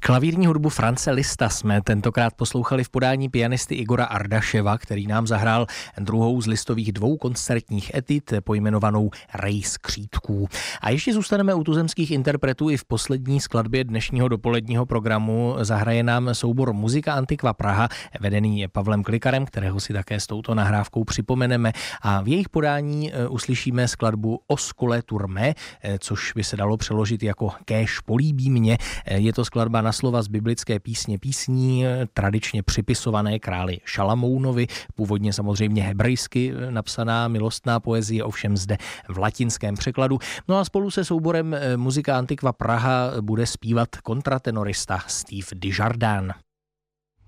Klavírní hudbu France Liszta jsme tentokrát poslouchali v podání pianisty Igora Ardaševa, který nám zahrál druhou z Listových dvou koncertních etud pojmenovanou Rejs křídků. A ještě zůstaneme u tuzemských interpretů i v poslední skladbě dnešního dopoledního programu. Zahraje nám soubor Muzika Antiqua Praha, vedený Pavlem Klikarem, kterého si také s touto nahrávkou připomeneme. A v jejich podání uslyšíme skladbu Oscole Turme, což by se dalo přeložit jako Kéž políbí mě. Je to skladba na slova z biblické písně písní, tradičně připisované králi Šalamounovi, původně samozřejmě hebrejsky napsaná milostná poezie, ovšem zde v latinském překladu. No a spolu se souborem Muzika Antiqua Praha bude zpívat kontratenorista Steve Desjardins.